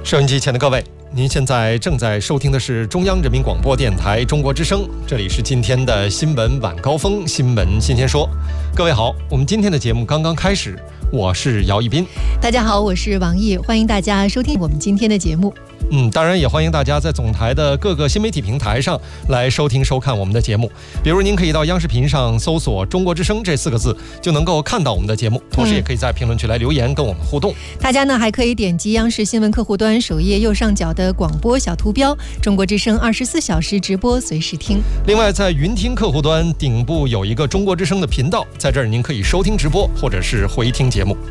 收音机前的各位，您现在正在收听的是中央人民广播电台中国之声，这里是今天的新闻晚高峰，新闻新鲜说。各位好，我们今天的节目刚刚开始，我是姚一斌。 大家好，我是王毅，欢迎大家收听我们今天的节目。 当然也欢迎大家在总台的各个新媒体平台上来收听收看我们的节目。比如您可以到央视频上搜索中国之声这4个字，就能够看到我们的节目，同时也可以在评论区来留言跟我们互动。 大家呢还可以点击央视新闻客户端首页右上角的广播小图标，中国之声24小时直播随时听。另外在云听客户端顶部有一个中国之声的频道，在这儿您可以收听直播或者是回听节目。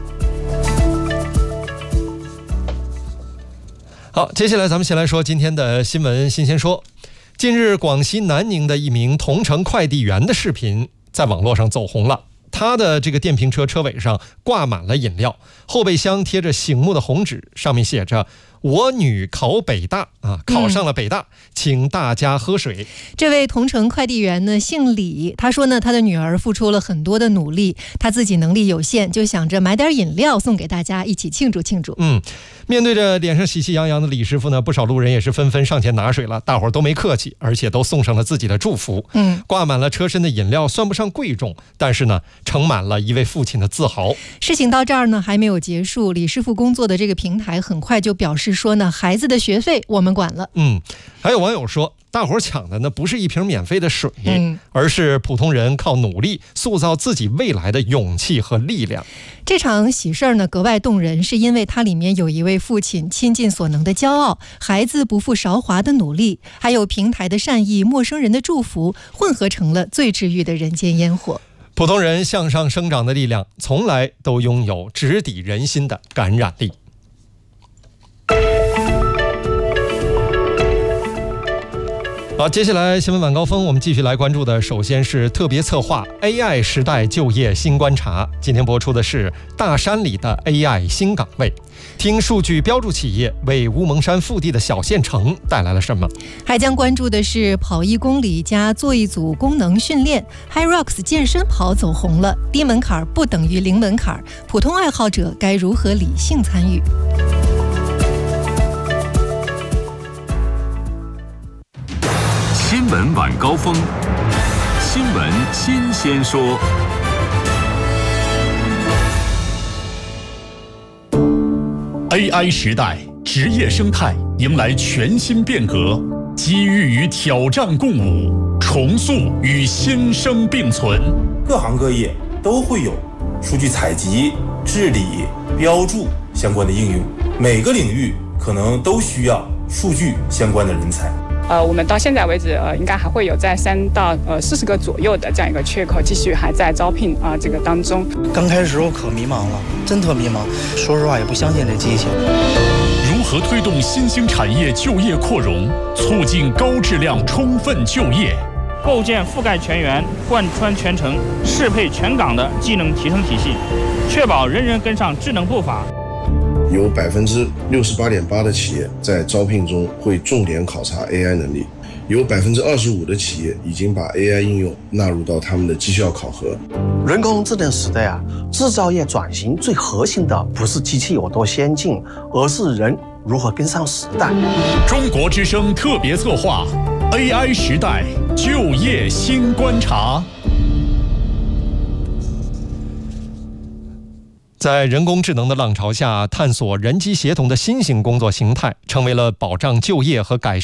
好，接下来咱们先来说今天的新闻新鲜说。近日，广西南宁的一名同城快递员的视频在网络上走红了。他的这个电瓶车车尾上挂满了饮料，后备箱贴着醒目的红纸，上面写着我女考北大考上了北大，请大家喝水。这位同城快递员呢姓李，他说呢他的女儿付出了很多的努力，他自己能力有限，就想着买点饮料送给大家一起庆祝庆祝。面对着脸上喜气洋洋的李师傅呢，不少路人也是纷纷上前拿水了，大伙儿都没客气，而且都送上了自己的祝福。挂满了车身的饮料算不上贵重，但是呢盛满了一位父亲的自豪。事情到这儿呢还没有结束，李师傅工作的这个平台很快就表示说呢，孩子的学费我们管了。还有网友说，大伙儿抢的呢不是一瓶免费的水，而是普通人靠努力塑造自己未来的勇气和力量。这场喜事儿呢格外动人，是因为它里面有一位父亲倾尽所能的骄傲，孩子不负韶华的努力，还有平台的善意，陌生人的祝福，混合成了最治愈的人间烟火。普通人向上生长的力量，从来都拥有直抵人心的感染力。好，接下来新闻晚高峰，我们继续来关注的，首先是特别策划 AI 时代就业新观察。今天播出的是大山里的 AI 新岗位，听数据标注企业为乌蒙山腹地的小县城带来了什么。还将关注的是跑1公里加做一组功能训练， HYROX 健身跑走红了，低门槛不等于零门槛，普通爱好者该如何理性参与。 新闻晚高峰，新闻新鲜说。AI 时代，职业生态迎来全新变革，机遇与挑战共舞，重塑与新生并存。 各行各业都会有数据采集、治理、标注相关的应用，每个领域可能都需要数据相关的人才。 我们到现在为止，应该还会有在3到40个左右的这样一个缺口，继续还在招聘这个当中。 刚开始时候可迷茫了，真特迷茫。说实话，也不相信这机器。 如何推动新兴产业就业扩容，促进高质量充分就业？ 构建覆盖全员、贯穿全程、适配全岗的技能提升体系，确保人人跟上智能步伐。 有68.8%的企业在招聘中会重点考察 AI 能力，有25%的企业已经把 AI 应用纳入到他们的绩效考核。 人工智能时代制造业转型最核心的不是机器有多先进，而是人如何跟上时代。 中国之声特别策划 AI 时代就业新观察。 在人工智能的浪潮下，探索人机协同的新型工作形态，成为了保障就业和改善